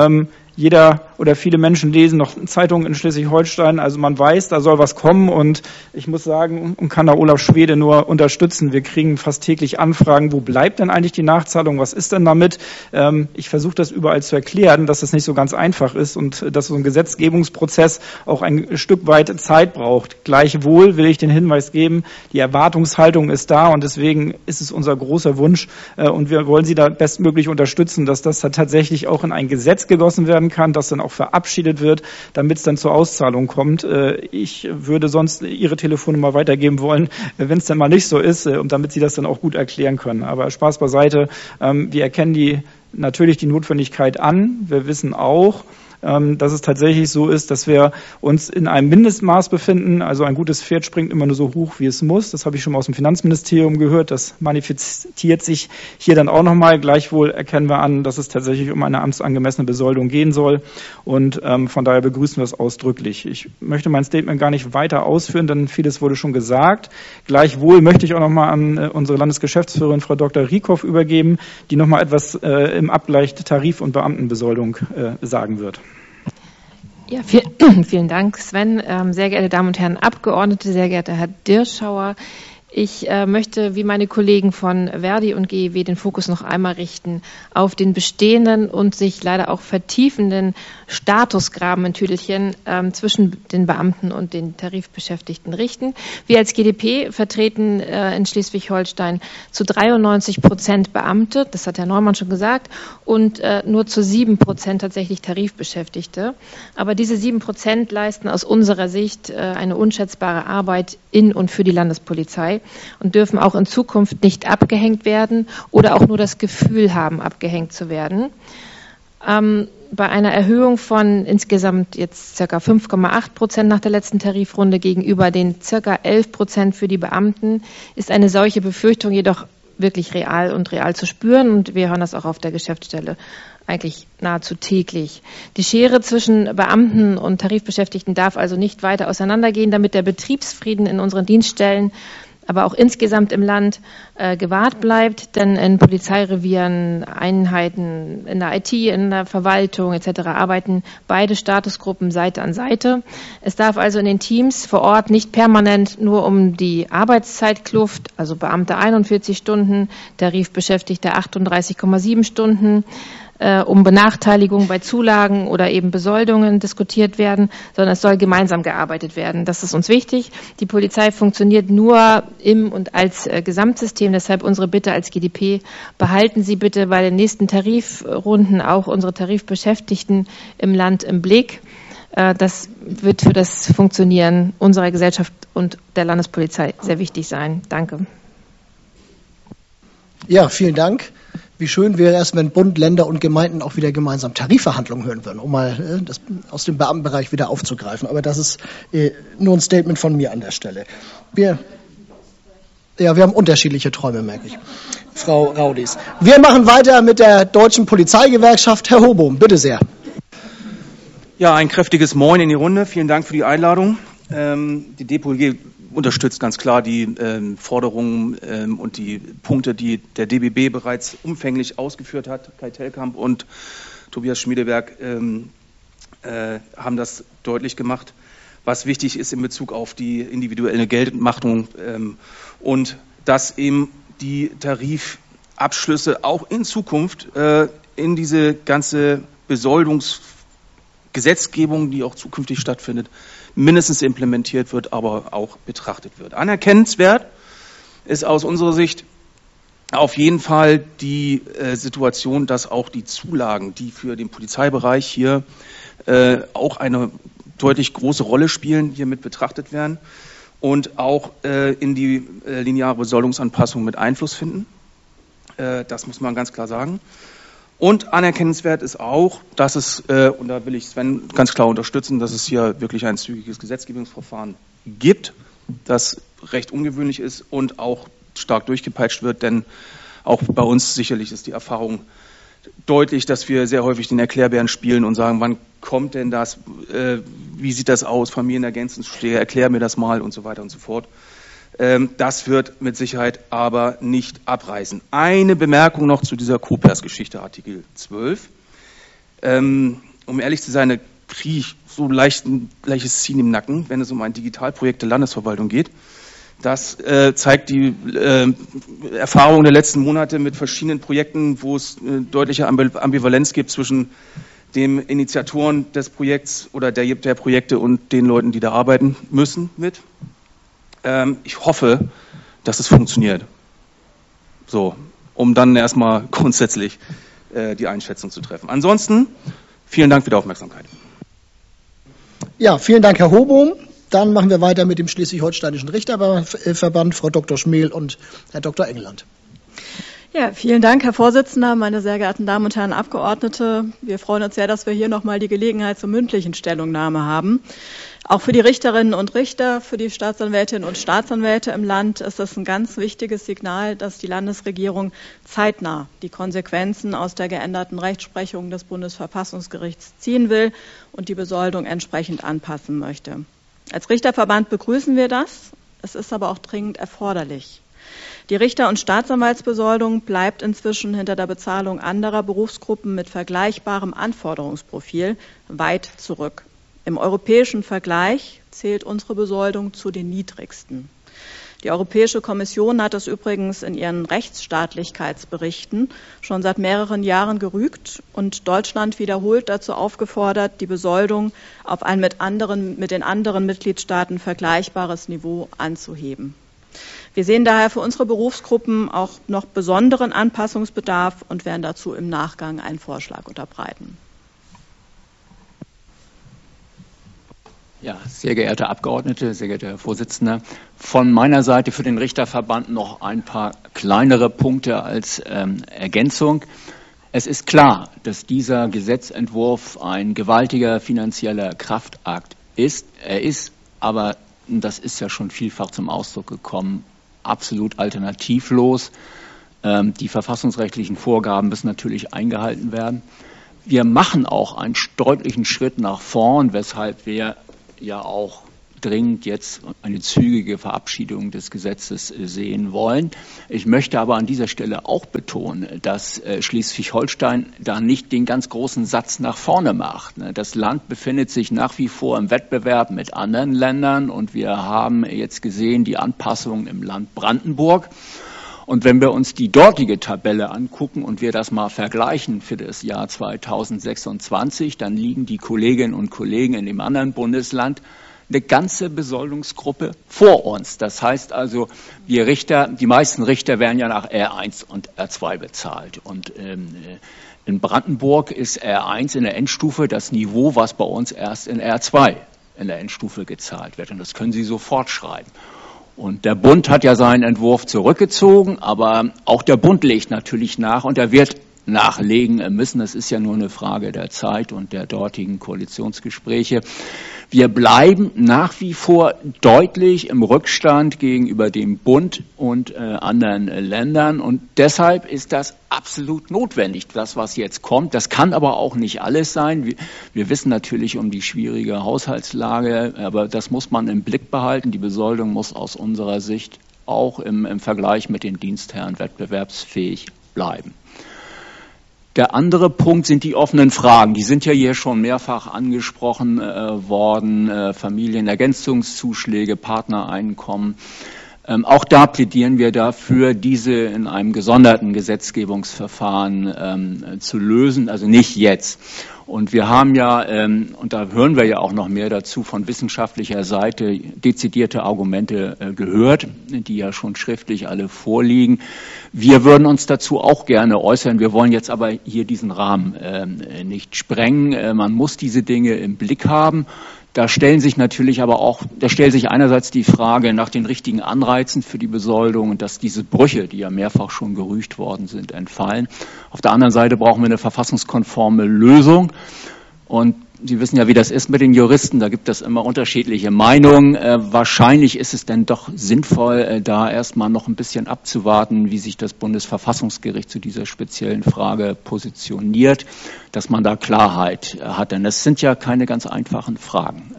S9: Jeder oder viele Menschen lesen noch Zeitungen in Schleswig-Holstein, also man weiß, da soll was kommen und ich muss sagen und kann da Olaf Schwede nur unterstützen. Wir kriegen fast täglich Anfragen, wo bleibt denn eigentlich die Nachzahlung, was ist denn damit? Ich versuche das überall zu erklären, dass das nicht so ganz einfach ist und dass so ein Gesetzgebungsprozess auch ein Stück weit Zeit braucht. Gleichwohl will ich den Hinweis geben, die Erwartungshaltung ist da und deswegen ist es unser großer Wunsch und wir wollen Sie da bestmöglich unterstützen, dass das tatsächlich auch in ein Gesetz gegossen werden kann, das dann auch verabschiedet wird, damit es dann zur Auszahlung kommt. Ich würde sonst Ihre Telefonnummer weitergeben wollen, wenn es dann mal nicht so ist, und damit Sie das dann auch gut erklären können. Aber Spaß beiseite, wir erkennen natürlich die Notwendigkeit an. Wir wissen auch, dass es tatsächlich so ist, dass wir uns in einem Mindestmaß befinden. Also ein gutes Pferd springt immer nur so hoch, wie es muss. Das habe ich schon mal aus dem Finanzministerium gehört. Das manifestiert sich hier dann auch nochmal. Gleichwohl erkennen wir an, dass es tatsächlich um eine amtsangemessene Besoldung gehen soll. Und von daher begrüßen wir es ausdrücklich. Ich möchte mein Statement gar nicht weiter ausführen, denn vieles wurde schon gesagt. Gleichwohl möchte ich auch nochmal an unsere Landesgeschäftsführerin, Frau Dr. Rieckhoff, übergeben, die nochmal etwas im Abgleich Tarif- und Beamtenbesoldung sagen wird.
S10: Ja, vielen Dank, Sven. Sehr geehrte Damen und Herren Abgeordnete, sehr geehrter Herr Dirschauer. Ich möchte, wie meine Kollegen von Verdi und GEW, den Fokus noch einmal richten auf den bestehenden und sich leider auch vertiefenden Statusgraben in Tüdelchen zwischen den Beamten und den Tarifbeschäftigten richten. Wir als GdP vertreten in Schleswig-Holstein zu 93% Beamte, das hat Herr Neumann schon gesagt, und nur zu 7% tatsächlich Tarifbeschäftigte. Aber diese 7% leisten aus unserer Sicht eine unschätzbare Arbeit in und für die Landespolizei und dürfen auch in Zukunft nicht abgehängt werden oder auch nur das Gefühl haben, abgehängt zu werden. Bei einer Erhöhung von insgesamt jetzt ca. 5,8% nach der letzten Tarifrunde gegenüber den ca. 11% für die Beamten ist eine solche Befürchtung jedoch wirklich real zu spüren und wir hören das auch auf der Geschäftsstelle eigentlich nahezu täglich. Die Schere zwischen Beamten und Tarifbeschäftigten darf also nicht weiter auseinandergehen, damit der Betriebsfrieden in unseren Dienststellen, aber auch insgesamt im Land gewahrt bleibt, denn in Polizeirevieren, Einheiten in der IT, in der Verwaltung etc. arbeiten beide Statusgruppen Seite an Seite. Es darf also in den Teams vor Ort nicht permanent nur um die Arbeitszeitkluft, also Beamte 41 Stunden, Tarifbeschäftigte 38,7 Stunden, um Benachteiligung bei Zulagen oder eben Besoldungen diskutiert werden, sondern es soll gemeinsam gearbeitet werden. Das ist uns wichtig. Die Polizei funktioniert nur im und als Gesamtsystem. Deshalb unsere Bitte als GdP, behalten Sie bitte bei den nächsten Tarifrunden auch unsere Tarifbeschäftigten im Land im Blick. Das wird für das Funktionieren unserer Gesellschaft und der Landespolizei sehr wichtig sein. Danke.
S1: Ja, vielen Dank. Wie schön wäre es, wenn Bund, Länder und Gemeinden auch wieder gemeinsam Tarifverhandlungen hören würden, um mal das aus dem Beamtenbereich wieder aufzugreifen. Aber das ist nur ein Statement von mir an der Stelle. Wir haben unterschiedliche Träume, merke ich. Frau Raudis. Wir machen weiter mit der Deutschen Polizeigewerkschaft. Herr Hobohm, bitte sehr.
S11: Ja, ein kräftiges Moin in die Runde. Vielen Dank für die Einladung. Die DPOG unterstützt ganz klar die Forderungen und die Punkte, die der DBB bereits umfänglich ausgeführt hat. Kai Tellkamp und Tobias Schmiedeberg haben das deutlich gemacht, was wichtig ist in Bezug auf die individuelle Geltendmachung und dass eben die Tarifabschlüsse auch in Zukunft in diese ganze Besoldungsgesetzgebung, die auch zukünftig stattfindet, mindestens implementiert wird, aber auch betrachtet wird. Anerkennenswert ist aus unserer Sicht auf jeden Fall die Situation, dass auch die Zulagen, die für den Polizeibereich hier auch eine deutlich große Rolle spielen, hier mit betrachtet werden und auch in die lineare Besoldungsanpassung mit Einfluss finden. Das muss man ganz klar sagen. Und anerkennenswert ist auch, dass es, und da will ich Sven ganz klar unterstützen, dass es hier wirklich ein zügiges Gesetzgebungsverfahren gibt, das recht ungewöhnlich ist und auch stark durchgepeitscht wird, denn auch bei uns sicherlich ist die Erfahrung deutlich, dass wir sehr häufig den Erklärbären spielen und sagen, wann kommt denn das, wie sieht das aus, Familienergänzungsstelle, erklär mir das mal und so weiter und so fort. Das wird mit Sicherheit aber nicht abreißen. Eine Bemerkung noch zu dieser COPERS-Geschichte, Artikel 12. Um ehrlich zu sein, da kriege ich so leichtes Ziehen im Nacken, wenn es um ein Digitalprojekt der Landesverwaltung geht. Das zeigt die Erfahrung der letzten Monate mit verschiedenen Projekten, wo es deutliche Ambivalenz gibt zwischen dem Initiatoren des Projekts oder der Projekte und den Leuten, die da arbeiten müssen mit. Ich hoffe, dass es funktioniert. So, um dann erstmal grundsätzlich die Einschätzung zu treffen. Ansonsten, vielen Dank für die Aufmerksamkeit.
S1: Ja, vielen Dank, Herr Hobohm. Dann machen wir weiter mit dem Schleswig-Holsteinischen Richterverband, Frau Dr. Schmel und Herr Dr. Engeland.
S12: Ja, vielen Dank, Herr Vorsitzender, meine sehr geehrten Damen und Herren Abgeordnete. Wir freuen uns sehr, dass wir hier nochmal die Gelegenheit zur mündlichen Stellungnahme haben. Auch für die Richterinnen und Richter, für die Staatsanwältinnen und Staatsanwälte im Land ist es ein ganz wichtiges Signal, dass die Landesregierung zeitnah die Konsequenzen aus der geänderten Rechtsprechung des Bundesverfassungsgerichts ziehen will und die Besoldung entsprechend anpassen möchte. Als Richterverband begrüßen wir das. Es ist aber auch dringend erforderlich. Die Richter- und Staatsanwaltsbesoldung bleibt inzwischen hinter der Bezahlung anderer Berufsgruppen mit vergleichbarem Anforderungsprofil weit zurück. Im europäischen Vergleich zählt unsere Besoldung zu den niedrigsten. Die Europäische Kommission hat es übrigens in ihren Rechtsstaatlichkeitsberichten schon seit mehreren Jahren gerügt und Deutschland wiederholt dazu aufgefordert, die Besoldung auf ein mit den anderen Mitgliedstaaten vergleichbares Niveau anzuheben. Wir sehen daher für unsere Berufsgruppen auch noch besonderen Anpassungsbedarf und werden dazu im Nachgang einen Vorschlag unterbreiten.
S13: Ja, sehr geehrte Abgeordnete, sehr geehrter Herr Vorsitzender, von meiner Seite für den Richterverband noch ein paar kleinere Punkte als Ergänzung. Es ist klar, dass dieser Gesetzentwurf ein gewaltiger finanzieller Kraftakt ist. Er ist aber, das ist ja schon vielfach zum Ausdruck gekommen, absolut alternativlos. Die verfassungsrechtlichen Vorgaben müssen natürlich eingehalten werden. Wir machen auch einen deutlichen Schritt nach vorn, weshalb wir ja auch dringend jetzt eine zügige Verabschiedung des Gesetzes sehen wollen. Ich möchte aber an dieser Stelle auch betonen, dass Schleswig-Holstein da nicht den ganz großen Satz nach vorne macht. Das Land befindet sich nach wie vor im Wettbewerb mit anderen Ländern und wir haben jetzt gesehen die Anpassungen im Land Brandenburg. Und wenn wir uns die dortige Tabelle angucken und wir das mal vergleichen für das Jahr 2026, dann liegen die Kolleginnen und Kollegen in dem anderen Bundesland eine ganze Besoldungsgruppe vor uns. Das heißt also, wir Richter, die meisten Richter werden ja nach R1 und R2 bezahlt. Und in Brandenburg ist R1 in der Endstufe das Niveau, was bei uns erst in R2 in der Endstufe gezahlt wird. Und das können Sie sofort schreiben. Und der Bund hat ja seinen Entwurf zurückgezogen, aber auch der Bund legt natürlich nach und er wird nachlegen müssen. Das ist ja nur eine Frage der Zeit und der dortigen Koalitionsgespräche. Wir bleiben nach wie vor deutlich im Rückstand gegenüber dem Bund und anderen Ländern. Und deshalb ist das absolut notwendig, das, was jetzt kommt. Das kann aber auch nicht alles sein. Wir wissen natürlich um die schwierige Haushaltslage, aber das muss man im Blick behalten. Die Besoldung muss aus unserer Sicht auch im Vergleich mit den Dienstherren wettbewerbsfähig bleiben. Der andere Punkt sind die offenen Fragen. Die sind ja hier schon mehrfach angesprochen worden. Familienergänzungszuschläge, Partnereinkommen. Auch da plädieren wir dafür, diese in einem gesonderten Gesetzgebungsverfahren zu lösen, also nicht jetzt. Und wir haben ja, und da hören wir ja auch noch mehr dazu, von wissenschaftlicher Seite dezidierte Argumente gehört, die ja schon schriftlich alle vorliegen. Wir würden uns dazu auch gerne äußern. Wir wollen jetzt aber hier diesen Rahmen nicht sprengen. Man muss diese Dinge im Blick haben. Da stellt sich einerseits die Frage nach den richtigen Anreizen für die Besoldung und dass diese Brüche, die ja mehrfach schon gerügt worden sind, entfallen. Auf der anderen Seite brauchen wir eine verfassungskonforme Lösung. Und Sie wissen ja, wie das ist mit den Juristen, da gibt es immer unterschiedliche Meinungen. Wahrscheinlich ist es denn doch sinnvoll, da erstmal noch ein bisschen abzuwarten, wie sich das Bundesverfassungsgericht zu dieser speziellen Frage positioniert, dass man da Klarheit hat. Denn das sind ja keine ganz einfachen Fragen.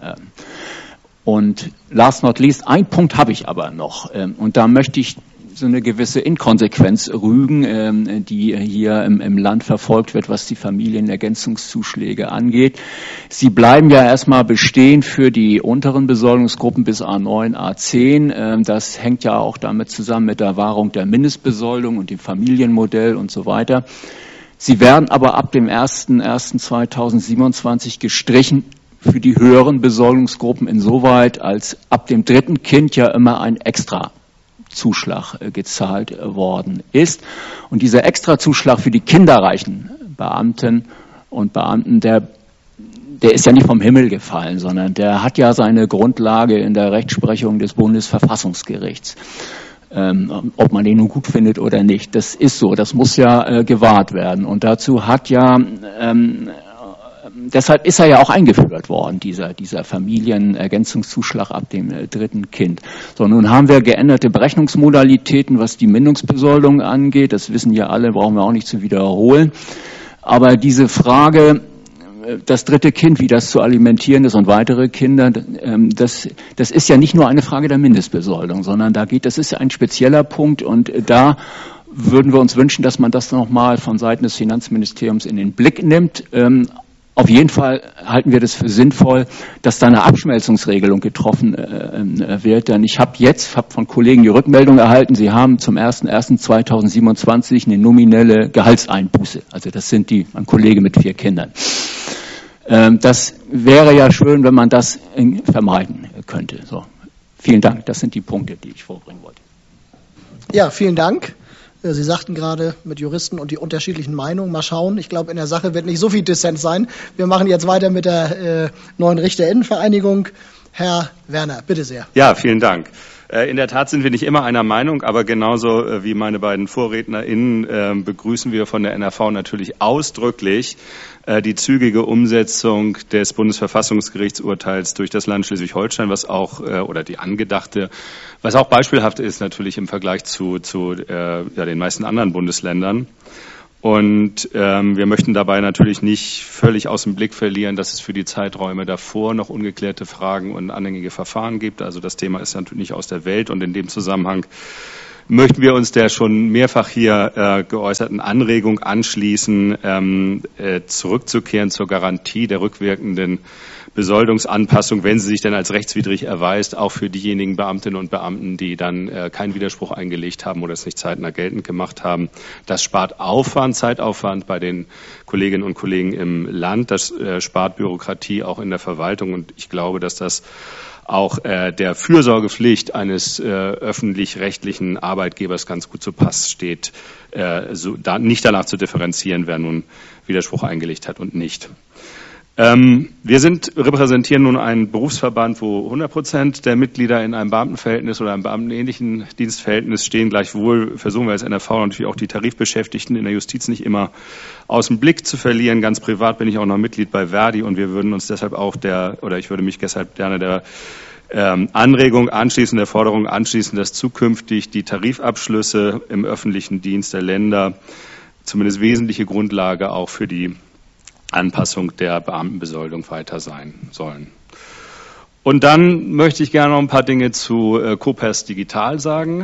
S13: Und last not least, ein Punkt habe ich aber noch. Und da möchte ich so eine gewisse Inkonsequenz rügen, die hier im Land verfolgt wird, was die Familienergänzungszuschläge angeht. Sie bleiben ja erstmal bestehen für die unteren Besoldungsgruppen bis A9, A10. Das hängt ja auch damit zusammen mit der Wahrung der Mindestbesoldung und dem Familienmodell und so weiter. Sie werden aber ab dem 01.01.2027 gestrichen für die höheren Besoldungsgruppen insoweit, als ab dem dritten Kind ja immer ein Extra Zuschlag gezahlt worden ist. Und dieser Extrazuschlag für die kinderreichen Beamten und Beamten, der ist ja nicht vom Himmel gefallen, sondern der hat ja seine Grundlage in der Rechtsprechung des Bundesverfassungsgerichts. Ob man den nun gut findet oder nicht, das ist so, das muss ja gewahrt werden. Und dazu hat ja deshalb ist er ja auch eingeführt worden, dieser Familienergänzungszuschlag ab dem dritten Kind. So, nun haben wir geänderte Berechnungsmodalitäten, was die Mindestbesoldung angeht. Das wissen ja alle, brauchen wir auch nicht zu wiederholen. Aber diese Frage, das dritte Kind, wie das zu alimentieren ist und weitere Kinder, das ist ja nicht nur eine Frage der Mindestbesoldung, sondern das ist ja ein spezieller Punkt und da würden wir uns wünschen, dass man das nochmal von Seiten des Finanzministeriums in den Blick nimmt. Auf jeden Fall halten wir das für sinnvoll, dass da eine Abschmelzungsregelung getroffen wird. Denn ich habe von Kollegen die Rückmeldung erhalten, sie haben zum 01.01.2027 eine nominelle Gehaltseinbuße. Also das sind ein Kollege mit 4 Kindern. Das wäre ja schön, wenn man das vermeiden könnte. So, vielen Dank. Das sind die Punkte, die ich vorbringen wollte.
S1: Ja, vielen Dank. Sie sagten gerade mit Juristen und die unterschiedlichen Meinungen. Mal schauen. Ich glaube, in der Sache wird nicht so viel Dissens sein. Wir machen jetzt weiter mit der neuen Richterinnenvereinigung. Herr Werner, bitte sehr.
S8: Ja, vielen Dank. In der Tat sind wir nicht immer einer Meinung, aber genauso wie meine beiden VorrednerInnen begrüßen wir von der NRV natürlich ausdrücklich die zügige Umsetzung des Bundesverfassungsgerichtsurteils durch das Land Schleswig-Holstein, was auch, oder die angedachte, was auch beispielhaft ist natürlich im Vergleich zu den meisten anderen Bundesländern. Und wir möchten dabei natürlich nicht völlig aus dem Blick verlieren, dass es für die Zeiträume davor noch ungeklärte Fragen und anhängige Verfahren gibt. Also das Thema ist natürlich nicht aus der Welt und in dem Zusammenhang möchten wir uns der schon mehrfach hier geäußerten Anregung anschließen, zurückzukehren zur Garantie der rückwirkenden Besoldungsanpassung, wenn sie sich denn als rechtswidrig erweist, auch für diejenigen Beamtinnen und Beamten, die dann keinen Widerspruch eingelegt haben oder es nicht zeitnah geltend gemacht haben. Das spart Zeitaufwand bei den Kolleginnen und Kollegen im Land, das spart Bürokratie auch in der Verwaltung und ich glaube, dass das auch der Fürsorgepflicht eines öffentlich-rechtlichen Arbeitgebers ganz gut zu Pass steht, nicht danach zu differenzieren, wer nun Widerspruch eingelegt hat und nicht. Wir repräsentieren nun einen Berufsverband, wo 100% der Mitglieder in einem Beamtenverhältnis oder einem beamtenähnlichen Dienstverhältnis stehen. Gleichwohl versuchen wir als NRV natürlich auch die Tarifbeschäftigten in der Justiz nicht immer aus dem Blick zu verlieren. Ganz privat bin ich auch noch Mitglied bei Verdi und wir würden uns deshalb auch ich würde mich deshalb gerne der Anregung anschließen, der Forderung anschließen, dass zukünftig die Tarifabschlüsse im öffentlichen Dienst der Länder zumindest wesentliche Grundlage auch für die Anpassung der Beamtenbesoldung weiter sein sollen. Und dann möchte ich gerne noch ein paar Dinge zu COPERS Digital sagen.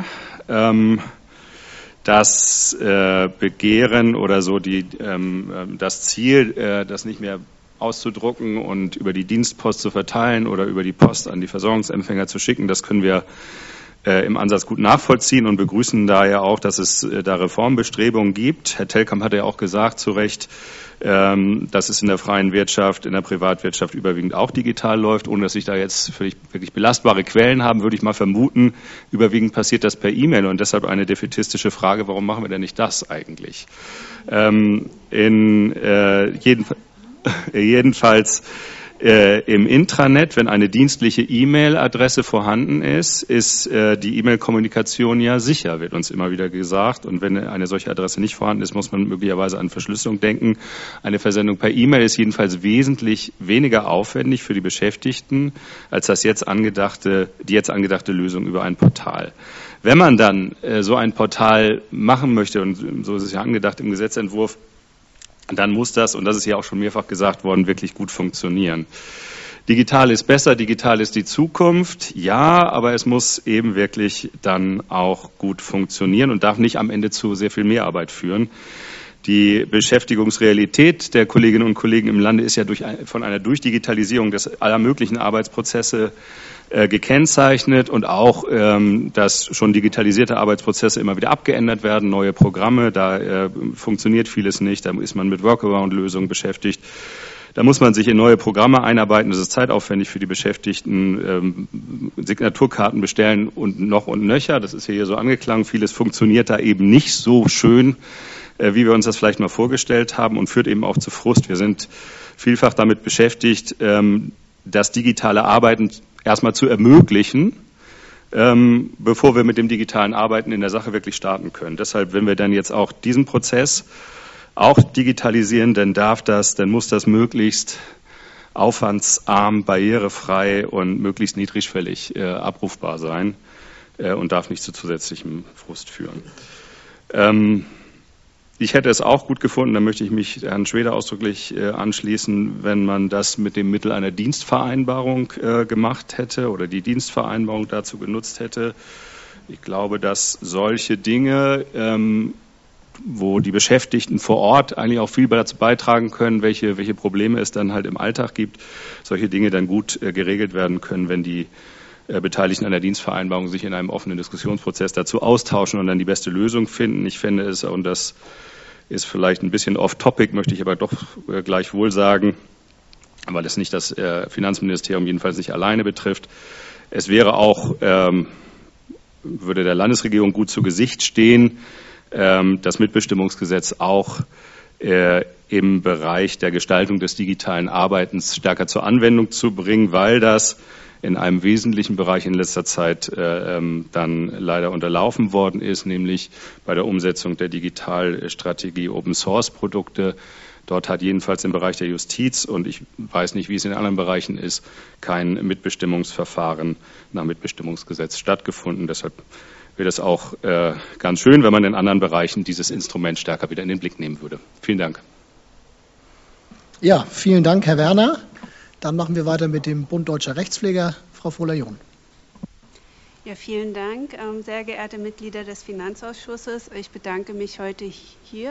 S8: Das Begehren oder so das Ziel, das nicht mehr auszudrucken und über die Dienstpost zu verteilen oder über die Post an die Versorgungsempfänger zu schicken, das können wir im Ansatz gut nachvollziehen und begrüßen daher auch, dass es da Reformbestrebungen gibt. Herr Telkamp hat ja auch gesagt, zu Recht, dass es in der freien Wirtschaft, in der Privatwirtschaft überwiegend auch digital läuft, ohne dass ich da jetzt wirklich belastbare Quellen haben, würde ich mal vermuten, überwiegend passiert das per E-Mail und deshalb eine defätistische Frage, warum machen wir denn nicht das eigentlich? Jedenfalls im Intranet, wenn eine dienstliche E-Mail-Adresse vorhanden ist, ist die E-Mail-Kommunikation ja sicher, wird uns immer wieder gesagt. Und wenn eine solche Adresse nicht vorhanden ist, muss man möglicherweise an Verschlüsselung denken. Eine Versendung per E-Mail ist jedenfalls wesentlich weniger aufwendig für die Beschäftigten als die jetzt angedachte Lösung über ein Portal. Wenn man dann so ein Portal machen möchte, und so ist es ja angedacht im Gesetzentwurf, dann muss das, und das ist ja auch schon mehrfach gesagt worden, wirklich gut funktionieren. Digital ist besser, digital ist die Zukunft, ja, aber es muss eben wirklich dann auch gut funktionieren und darf nicht am Ende zu sehr viel Mehrarbeit führen. Die Beschäftigungsrealität der Kolleginnen und Kollegen im Lande ist ja von einer Durchdigitalisierung aller möglichen Arbeitsprozesse gekennzeichnet und auch, dass schon digitalisierte Arbeitsprozesse immer wieder abgeändert werden, neue Programme, da funktioniert vieles nicht, da ist man mit Workaround-Lösungen beschäftigt. Da muss man sich in neue Programme einarbeiten, das ist zeitaufwendig für die Beschäftigten, Signaturkarten bestellen und noch und nöcher, das ist hier so angeklangen, vieles funktioniert da eben nicht so schön, wie wir uns das vielleicht mal vorgestellt haben und führt eben auch zu Frust. Wir sind vielfach damit beschäftigt, das digitale Arbeiten erstmal zu ermöglichen, bevor wir mit dem digitalen Arbeiten in der Sache wirklich starten können. Deshalb, wenn wir dann jetzt auch diesen Prozess auch digitalisieren, dann muss das möglichst aufwandsarm, barrierefrei und möglichst niedrigschwellig abrufbar sein und darf nicht zu zusätzlichem Frust führen. Ich hätte es auch gut gefunden, da möchte ich mich Herrn Schwede ausdrücklich anschließen, wenn man das mit dem Mittel einer Dienstvereinbarung gemacht hätte oder die Dienstvereinbarung dazu genutzt hätte. Ich glaube, dass solche Dinge, wo die Beschäftigten vor Ort eigentlich auch viel dazu beitragen können, welche Probleme es dann halt im Alltag gibt, solche Dinge dann gut geregelt werden können, wenn die Beteiligten an der Dienstvereinbarung sich in einem offenen Diskussionsprozess dazu austauschen und dann die beste Lösung finden. Ich fände es, und das ist vielleicht ein bisschen off-topic, möchte ich aber doch gleichwohl sagen, weil es nicht das Finanzministerium jedenfalls nicht alleine betrifft. Es wäre auch, würde der Landesregierung gut zu Gesicht stehen, das Mitbestimmungsgesetz auch im Bereich der Gestaltung des digitalen Arbeitens stärker zur Anwendung zu bringen, weil das in einem wesentlichen Bereich in letzter Zeit dann leider unterlaufen worden ist, nämlich bei der Umsetzung der Digitalstrategie Open-Source-Produkte. Dort hat jedenfalls im Bereich der Justiz, und ich weiß nicht, wie es in anderen Bereichen ist, kein Mitbestimmungsverfahren nach Mitbestimmungsgesetz stattgefunden. Deshalb wäre es auch ganz schön, wenn man in anderen Bereichen dieses Instrument stärker wieder in den Blick nehmen würde. Vielen Dank.
S1: Ja, vielen Dank, Herr Werner. Dann machen wir weiter mit dem Bund Deutscher Rechtspfleger, Frau Frohler-John.
S14: Ja, vielen Dank, sehr geehrte Mitglieder des Finanzausschusses. Ich bedanke mich heute hier